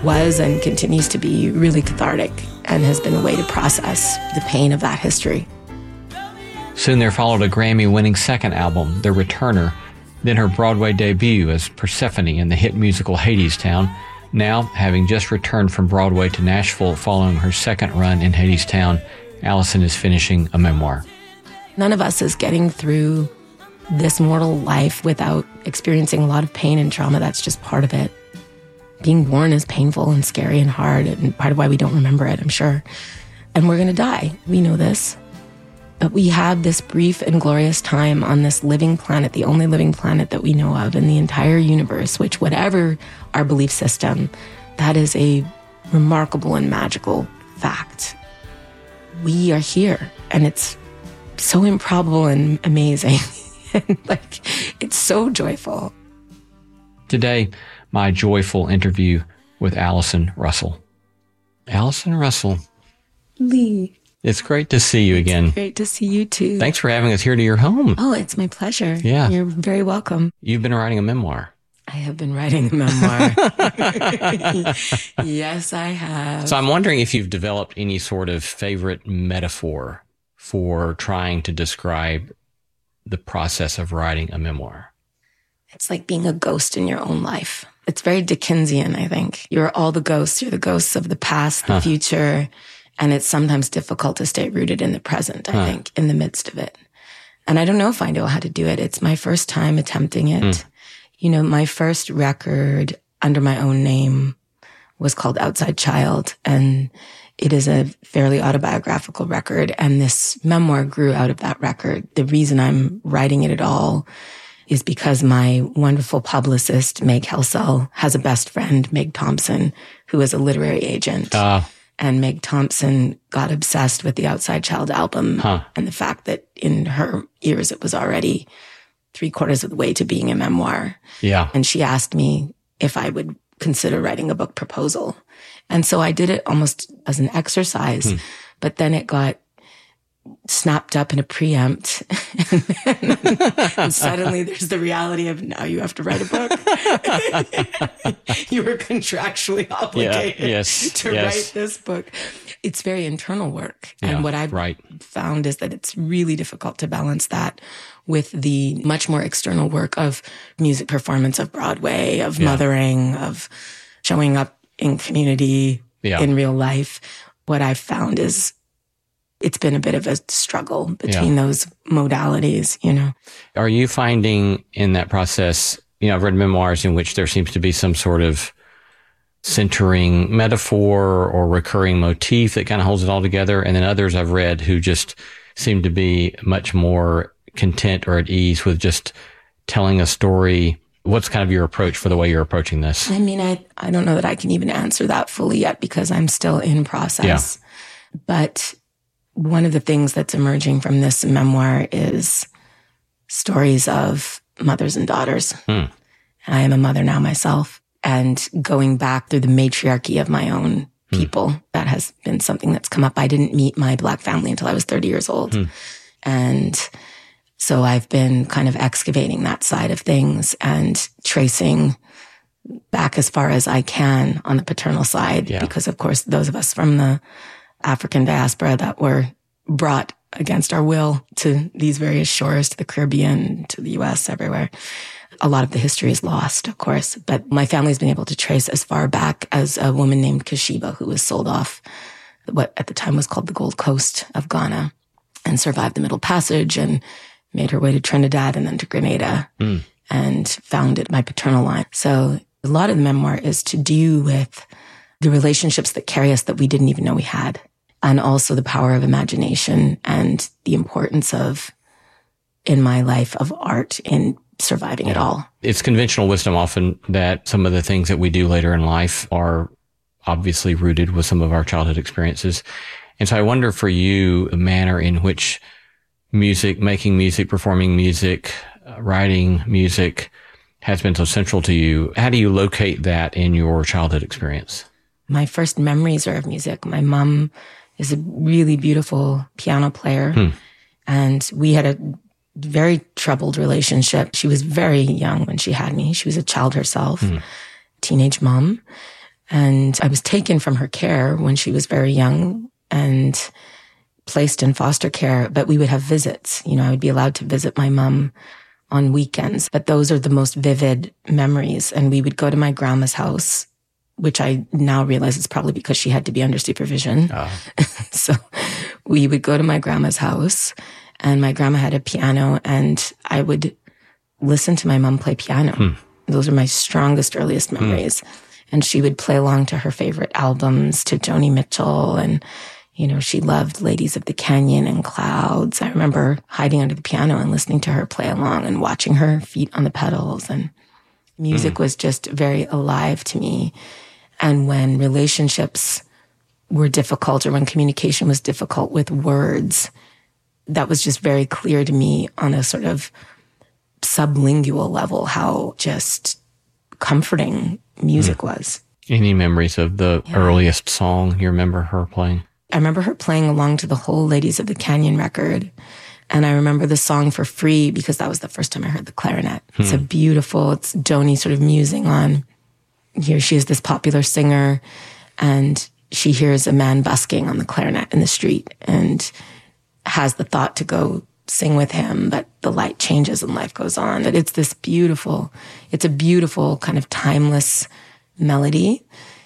was and continues to be really cathartic and has been a way to process the pain of that history. Soon there followed a Grammy-winning second album, The Returner, then her Broadway debut as Persephone in the hit musical Hadestown. Now, having just returned from Broadway to Nashville following her second run in Hadestown, Allison is finishing a memoir. None of us is getting through this mortal life without experiencing a lot of pain and trauma. That's just part of it. Being born is painful and scary and hard, and part of why we don't remember it, I'm sure. And we're going to die. We know this. But we have this brief and glorious time on this living planet, the only living planet that we know of in the entire universe, which, whatever our belief system, that is a remarkable and magical fact. We are here, and it's so improbable and amazing. And it's so joyful. Today, my joyful interview with Allison Russell. Allison Russell. Lee. It's great to see you again. It's great to see you too. Thanks for having us here to your home. Oh, it's my pleasure. Yeah. You're very welcome. You've been writing a memoir. I have been writing a memoir. Yes, I have. So I'm wondering if you've developed any sort of favorite metaphor for trying to describe the process of writing a memoir. It's like being a ghost in your own life. It's very Dickensian, I think. You're all the ghosts. You're the ghosts of the past, the future. And it's sometimes difficult to stay rooted in the present, I think, in the midst of it. And I don't know if I know how to do it. It's my first time attempting it. You know, my first record under my own name was called Outside Child. And it is a fairly autobiographical record. And this memoir grew out of that record. The reason I'm writing it at all is because my wonderful publicist, Meg Helsel, has a best friend, Meg Thompson, who is a literary agent. And Meg Thompson got obsessed with the Outside Child album and the fact that in her ears, it was already 3/4 of the way to being a memoir. Yeah. And she asked me if I would consider writing a book proposal. And so I did it almost as an exercise, but then it got snapped up in a preempt. And suddenly there's the reality of now you have to write a book. You were contractually obligated to write this book. It's very internal work. And what I've found is that it's really difficult to balance that with the much more external work of music performance, of Broadway, of mothering, of showing up in community, in real life. What I've found is it's been a bit of a struggle between those modalities, you know. Are you finding in that process, you know, I've read memoirs in which there seems to be some sort of centering metaphor or recurring motif that kind of holds it all together. And then others I've read who just seem to be much more content or at ease with just telling a story. What's kind of your approach for the way you're approaching this? I mean, I don't know that I can even answer that fully yet because I'm still in process. But one of the things that's emerging from this memoir is stories of mothers and daughters. I am a mother now myself, and going back through the matriarchy of my own people, that has been something that's come up. I didn't meet my Black family until I was 30 years old. And so I've been kind of excavating that side of things and tracing back as far as I can on the paternal side, because of course, those of us from the African diaspora that were brought against our will to these various shores, to the Caribbean, to the US, everywhere. A lot of the history is lost, of course, but my family's been able to trace as far back as a woman named Kashiba, who was sold off what at the time was called the Gold Coast of Ghana and survived the Middle Passage and made her way to Trinidad and then to Grenada and founded my paternal line. So a lot of the memoir is to do with the relationships that carry us that we didn't even know we had. And also the power of imagination and the importance of, in my life, of art in surviving it all. It's conventional wisdom often that some of the things that we do later in life are obviously rooted with some of our childhood experiences. And so I wonder for you, the manner in which music, making music, performing music, writing music has been so central to you. How do you locate that in your childhood experience? My first memories are of music. My mom is a really beautiful piano player. And we had a very troubled relationship. She was very young when she had me. She was a child herself, teenage mom. And I was taken from her care when she was very young and placed in foster care, but we would have visits. I would be allowed to visit my mom on weekends, but those are the most vivid memories. And we would go to my grandma's house, which I now realize is probably because she had to be under supervision. So we would go to my grandma's house, and my grandma had a piano, and I would listen to my mom play piano. Those are my strongest, earliest memories. And she would play along to her favorite albums, to Joni Mitchell. And, she loved Ladies of the Canyon and Clouds. I remember hiding under the piano and listening to her play along and watching her feet on the pedals. And music was just very alive to me. And when relationships were difficult, or when communication was difficult with words, that was just very clear to me on a sort of sublingual level, how just comforting music was. Any memories of the earliest song you remember her playing? I remember her playing along to the whole Ladies of the Canyon record. And I remember the song For Free, because that was the first time I heard the clarinet. It's it's Joni sort of musing on, here she is, this popular singer, and she hears a man busking on the clarinet in the street and has the thought to go sing with him, but the light changes and life goes on. That it's a beautiful kind of timeless melody.